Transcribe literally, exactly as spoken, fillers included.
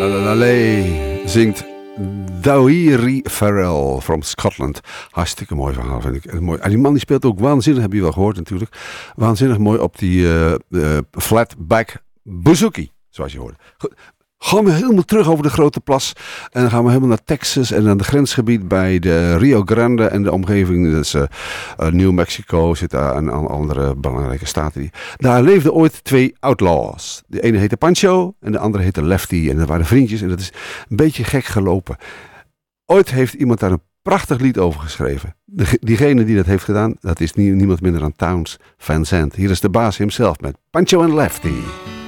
Allee, zingt Dawiri Farrell from Scotland. Hartstikke mooi verhaal, vind ik. Mooi. En die man die speelt ook waanzinnig, heb je wel gehoord natuurlijk. Waanzinnig mooi op die uh, uh, flatback bouzouki, zoals je hoorde. Goed. Gaan we helemaal terug over de Grote Plas. En dan gaan we helemaal naar Texas en aan het grensgebied bij de Rio Grande en de omgeving. Dus uh, uh, New Mexico zit daar en andere belangrijke staten. Die. Daar leefden ooit twee outlaws. De ene heette Pancho en de andere heette Lefty. En dat waren vriendjes en dat is een beetje gek gelopen. Ooit heeft iemand daar een prachtig lied over geschreven. De, diegene die dat heeft gedaan, dat is nie, niemand minder dan Townes Van Zandt. Hier is de baas himself met Pancho en Lefty.